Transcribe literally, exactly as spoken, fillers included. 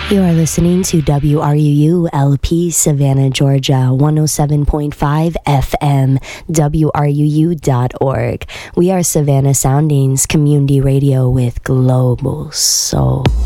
You are listening to W R U U L P Savannah, Georgia, one oh seven point five F M, W R U U dot org. We are Savannah Soundings Community Radio with Global Soul.